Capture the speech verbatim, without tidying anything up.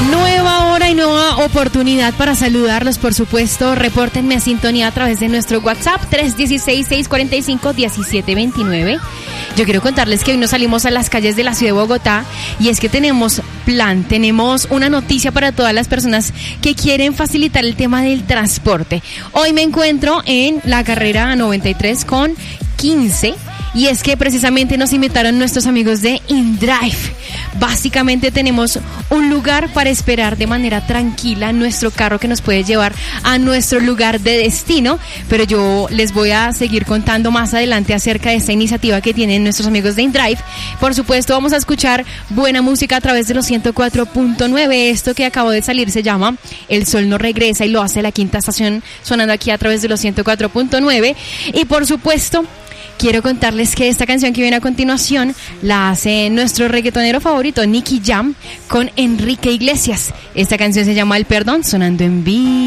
Nueva hora y nueva oportunidad para saludarlos, por supuesto. Repórtenme a sintonía a través de nuestro WhatsApp tres uno seis, seis cuatro cinco, uno siete dos nueve. Yo quiero contarles que hoy nos salimos a las calles de la ciudad de Bogotá y es que tenemos plan, tenemos una noticia para todas las personas que quieren facilitar el tema del transporte. Hoy me encuentro en la carrera noventa y tres con quince. Y es que precisamente nos invitaron nuestros amigos de InDrive. Básicamente tenemos un lugar para esperar de manera tranquila nuestro carro que nos puede llevar a nuestro lugar de destino. Pero yo les voy a seguir contando más adelante acerca de esta iniciativa que tienen nuestros amigos de InDrive. Por supuesto, vamos a escuchar buena música a través de los ciento cuatro punto nueve. Esto que acabó de salir se llama El Sol No Regresa y lo hace La Quinta Estación, sonando aquí a través de los ciento cuatro punto nueve. Y por supuesto, quiero contarles que esta canción que viene a continuación la hace nuestro reggaetonero favorito, Nicky Jam, con Enrique Iglesias. Esta canción se llama El Perdón, sonando en vivo.